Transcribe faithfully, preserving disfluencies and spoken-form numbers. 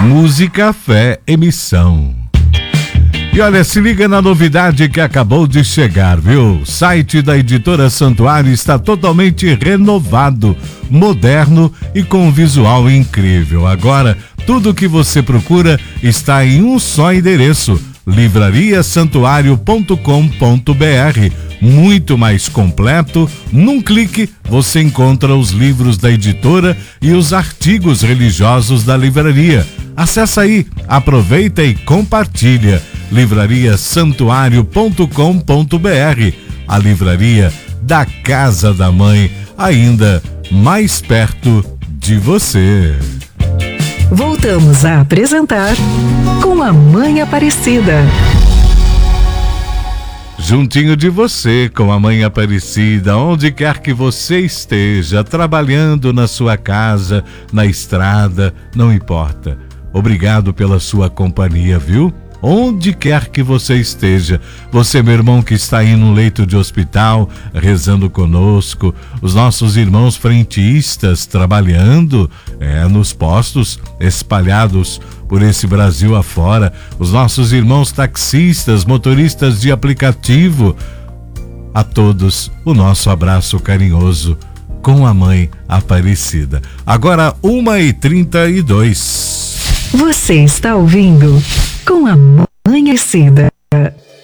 Música, fé, emissão. E olha, se liga na novidade que acabou de chegar, viu? O site da Editora Santuário está totalmente renovado, moderno e com um visual incrível. Agora, tudo o que você procura está em um só endereço: livraria santuário ponto com ponto br. Muito mais completo. Num clique você encontra os livros da editora e os artigos religiosos da livraria. Acesse aí, aproveita e compartilha. livraria santuário ponto com ponto br, a livraria da Casa da Mãe, ainda mais perto de você. Voltamos a apresentar Com a Mãe Aparecida. Juntinho de você, com a Mãe Aparecida, onde quer que você esteja, trabalhando na sua casa, na estrada, não importa. Obrigado pela sua companhia, viu? Onde quer que você esteja, você, meu irmão, que está aí no leito de hospital, rezando conosco, os nossos irmãos frentistas trabalhando é, nos postos espalhados por esse Brasil afora, os nossos irmãos taxistas, motoristas de aplicativo, a todos o nosso abraço carinhoso com a Mãe Aparecida. Agora, uma e trinta e dois. Você está ouvindo Com a Mãe Aparecida.